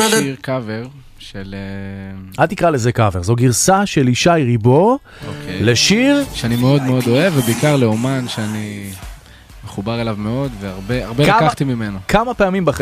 שיר קאבר של... אל תקרא לזה קאבר, זו גרסה של ישי ריבו לשיר... שאני מאוד מאוד אוהב, ובעיקר לאומן שאני מחובר אליו מאוד, והרבה לקחתי ממנו. כמה פעמים